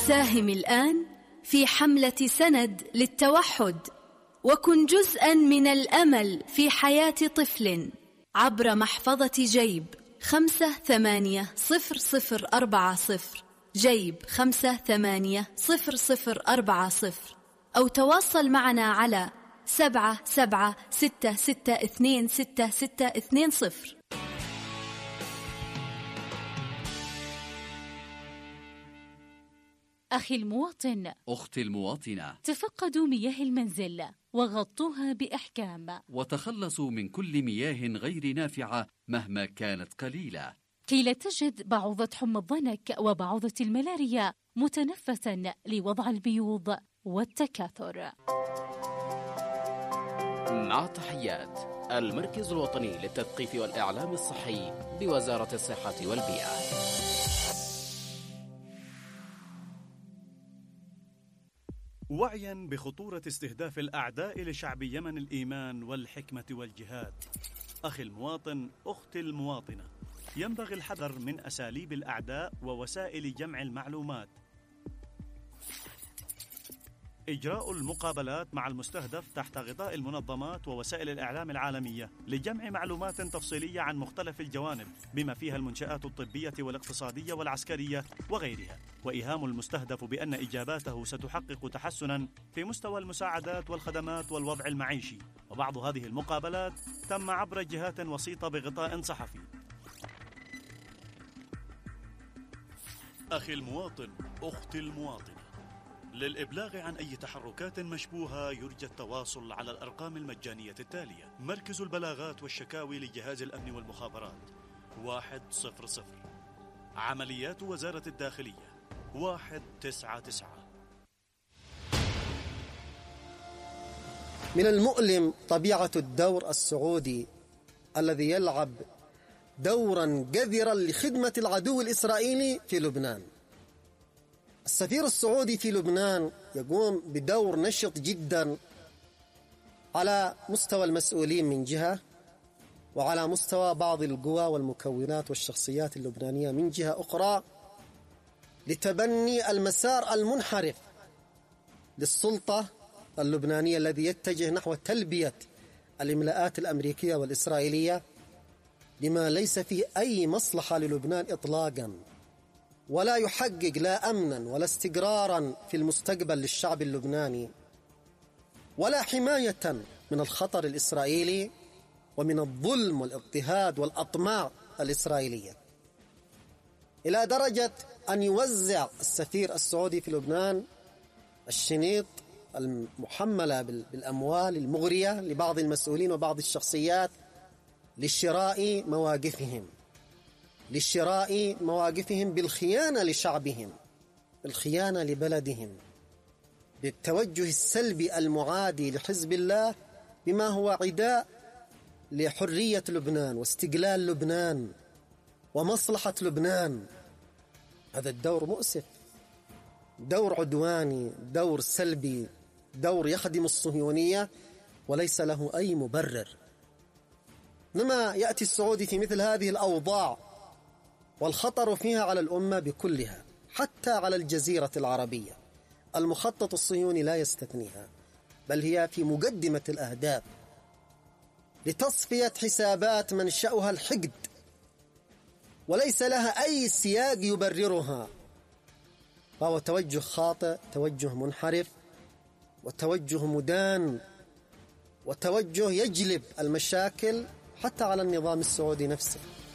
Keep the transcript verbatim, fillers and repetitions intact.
ساهم الآن في حملة سند للتوحد، وكن جزءاً من الأمل في حياة طفل عبر محفظة جيب خمسة ثمانية صفر صفر أربعة صفر، جيب خمسة ثمانية صفر صفر أربعة صفر، أو تواصل معنا على سبعة سبعة ستة ستة اثنين ستة ستة اثنين صفر. أخي المواطن، أختي المواطنة، تفقدوا مياه المنزل وغطوها بإحكام، وتخلصوا من كل مياه غير نافعة مهما كانت قليلة، كي لا تجد بعوضة حمى الضنك وبعوضة الملاريا متنفسا لوضع البيوض والتكاثر. مع تحيات المركز الوطني للتثقيف والإعلام الصحي بوزارة الصحة والبيئة. وعيا بخطورة استهداف الأعداء لشعب يمن الإيمان والحكمة والجهاد، أخي المواطن، أختي المواطنة، ينبغي الحذر من أساليب الأعداء ووسائل جمع المعلومات. إجراء المقابلات مع المستهدف تحت غطاء المنظمات ووسائل الإعلام العالمية لجمع معلومات تفصيلية عن مختلف الجوانب بما فيها المنشآت الطبية والاقتصادية والعسكرية وغيرها، وإيهام المستهدف بأن إجاباته ستحقق تحسناً في مستوى المساعدات والخدمات والوضع المعيشي. وبعض هذه المقابلات تم عبر جهات وسيطة بغطاء صحفي. أخي المواطن، أختي المواطنة، للإبلاغ عن أي تحركات مشبوهة يرجى التواصل على الأرقام المجانية التالية: مركز البلاغات والشكاوي لجهاز الأمن والمخابرات واحد صفر صفر، عمليات وزارة الداخلية واحد تسعة تسعة. من المؤلم طبيعة الدور السعودي الذي يلعب دورا جذرا لخدمة العدو الإسرائيلي في لبنان. السفير السعودي في لبنان يقوم بدور نشط جدا على مستوى المسؤولين من جهة، وعلى مستوى بعض القوى والمكونات والشخصيات اللبنانية من جهة أخرى، لتبني المسار المنحرف للسلطة اللبنانية الذي يتجه نحو تلبية الإملاءات الأمريكية والإسرائيلية لما ليس فيه أي مصلحة للبنان إطلاقا، ولا يحقق لا أمنا ولا استقرارا في المستقبل للشعب اللبناني، ولا حماية من الخطر الإسرائيلي ومن الظلم والاضطهاد والأطماع الإسرائيلية، إلى درجة أن يوزع السفير السعودي في لبنان الشنيط المحملة بالأموال المغرية لبعض المسؤولين وبعض الشخصيات لشراء مواقفهم لشراء مواقفهم بالخيانة لشعبهم، بالخيانة لبلدهم، بالتوجه السلبي المعادي لحزب الله بما هو عداء لحرية لبنان واستقلال لبنان ومصلحة لبنان. هذا الدور مؤسف، دور عدواني، دور سلبي، دور يخدم الصهيونية وليس له أي مبرر. لما يأتي السعودي في مثل هذه الأوضاع والخطر فيها على الأمة بكلها، حتى على الجزيرة العربية، المخطط الصهيوني لا يستثنيها، بل هي في مقدمة الأهداف لتصفية حسابات منشأها الحقد، وليس لها أي سياق يبررها، فهو توجه خاطئ، توجه منحرف، وتوجه مدان، وتوجه يجلب المشاكل حتى على النظام السعودي نفسه.